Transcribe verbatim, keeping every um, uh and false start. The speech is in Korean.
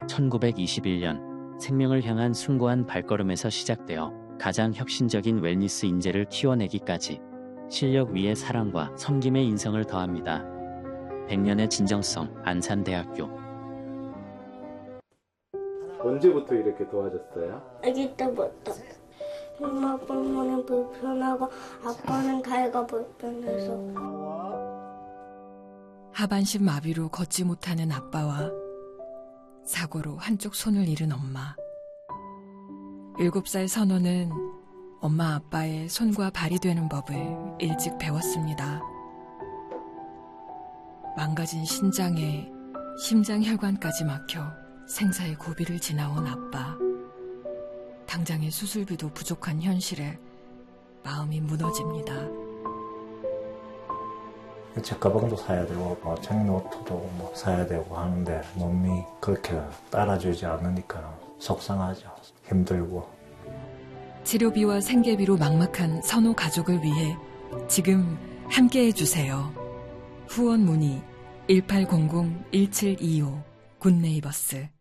천구백이십일 년 생명을 향한 숭고한 발걸음에서 시작되어 가장 혁신적인 웰니스 인재를 키워내기까지 실력 위에 사랑과 섬김의 인성을 더합니다. 백 년의 진정성 안산대학교. 언제부터 이렇게 도와줬어요? 아기 때부터. 엄마 아빠는 불편하고 아빠는 다이가 불편해서. 하반신 마비로 걷지 못하는 아빠와 사고로 한쪽 손을 잃은 엄마. 일곱 살 선호는 엄마 아빠의 손과 발이 되는 법을 일찍 배웠습니다. 망가진 신장에 심장혈관까지 막혀 생사의 고비를 지나온 아빠. 당장의 수술비도 부족한 현실에 마음이 무너집니다. 책가방도 사야 되고 뭐 책노트도 뭐 사야 되고 하는데 몸이 그렇게 따라주지 않으니까 속상하죠. 힘들고. 치료비와 생계비로 막막한 선호 가족을 위해 지금 함께해 주세요. 후원 문의 일팔공공 일칠이오 굿네이버스.